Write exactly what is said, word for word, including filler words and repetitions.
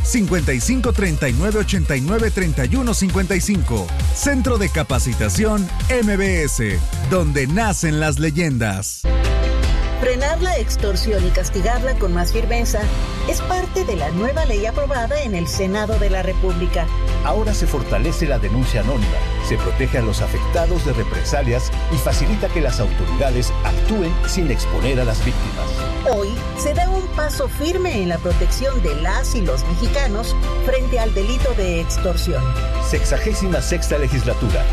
cincuenta y cinco, treinta y nueve, ochenta y nueve, treinta y uno, cincuenta y cinco. Centro de Capacitación M B S, donde nacen las leyendas. Frenar la extorsión y castigarla con más firmeza es parte de la nueva ley aprobada en el Senado de la República. Ahora se fortalece la denuncia anónima, se protege a los afectados de represalias y facilita que las autoridades actúen sin exponer a las víctimas. Hoy se da un paso firme en la protección de las y los mexicanos frente al delito de extorsión. Sexagésima sexta legislatura.